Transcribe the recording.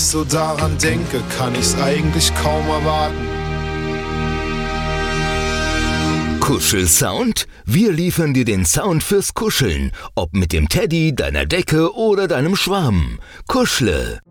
so daran denke, kann ich's eigentlich kaum erwarten. Kuschelsound? Wir liefern dir den Sound fürs Kuscheln, ob mit dem Teddy, deiner Decke oder deinem Schwarm. Kuschle!